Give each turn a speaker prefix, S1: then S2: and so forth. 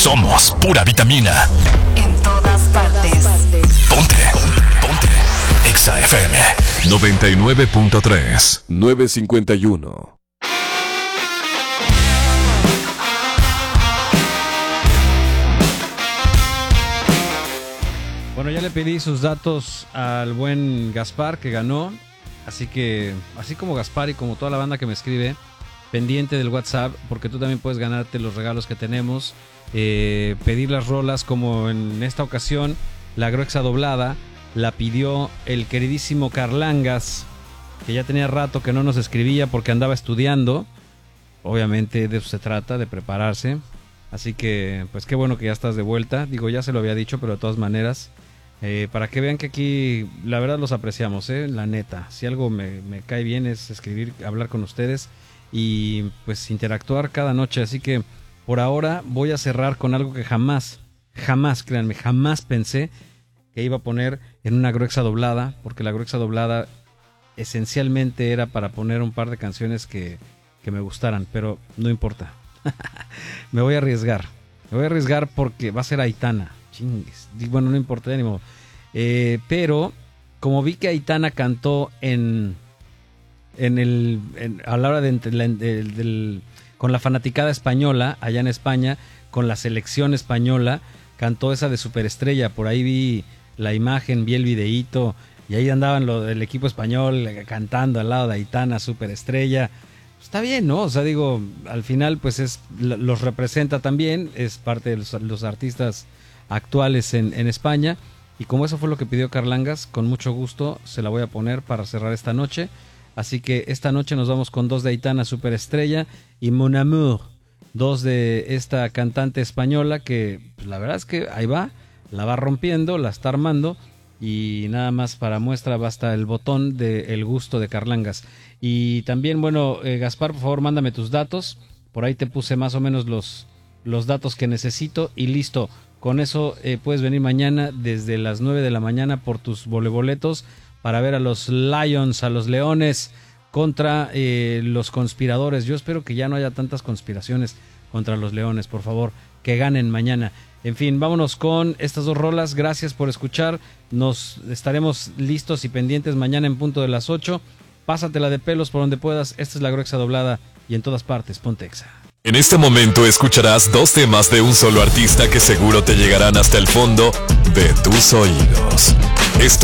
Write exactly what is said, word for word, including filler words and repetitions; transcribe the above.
S1: Somos pura vitamina.
S2: En todas partes.
S1: Ponte, ponte. Exa F M noventa y nueve punto tres.
S3: nueve cincuenta y uno.
S4: Bueno, ya le pedí sus datos al buen Gaspar, que ganó. Así que, así como Gaspar y como toda la banda que me escribe, pendiente del WhatsApp, porque tú también puedes ganarte los regalos que tenemos. Eh, pedir las rolas, como en esta ocasión, la Gruexa Doblada la pidió el queridísimo Carlangas, que ya tenía rato que no nos escribía porque andaba estudiando. Obviamente de eso se trata, de prepararse. Así que, pues qué bueno que ya estás de vuelta. Digo, ya se lo había dicho, pero de todas maneras, eh, para que vean que aquí, la verdad, los apreciamos, ¿eh? La neta. Si algo me, me cae bien es escribir, hablar con ustedes y pues interactuar cada noche. Así que por ahora voy a cerrar con algo que jamás, jamás, créanme, jamás pensé que iba a poner en una Gruexa Doblada, porque la Gruexa Doblada esencialmente era para poner un par de canciones que, que me gustaran, pero no importa. Me voy a arriesgar, me voy a arriesgar porque va a ser Aitana. Chingues. Bueno, no importa, ni modo. Eh, pero como vi que Aitana cantó en en el en, a la hora de, de, de, del con la fanaticada española allá en España, con la selección española, cantó esa de Superestrella. Por ahí vi la imagen, vi el videíto y ahí andaban lo del equipo español cantando al lado de Aitana, Superestrella. Está bien, ¿no? O sea, digo, al final pues es los representa también, es parte de los, los artistas actuales en, en España, y como eso fue lo que pidió Carlangas, con mucho gusto se la voy a poner para cerrar esta noche. Así que esta noche nos vamos con dos de Aitana, Superestrella, y Mon Amour, dos de esta cantante española que pues, la verdad es que ahí va, la va rompiendo, la está armando, y nada más para muestra basta el botón de El Gusto de Carlangas. Y también, bueno, eh, Gaspar, por favor, mándame tus datos. Por ahí te puse más o menos los, los datos que necesito y listo. Con eso eh, puedes venir mañana desde las nueve de la mañana por tus voleboletos para ver a los Lions, a los Leones, contra eh, los conspiradores. Yo espero que ya no haya tantas conspiraciones contra los Leones, por favor, que ganen mañana. En fin, vámonos con estas dos rolas. Gracias por escuchar. Nos estaremos listos y pendientes mañana en punto de las ocho. Pásatela de pelos por donde puedas. Esta es la Gruexa Doblada y en todas partes, ponte Exa.
S1: En este momento escucharás dos temas de un solo artista que seguro te llegarán hasta el fondo de tus oídos. Esto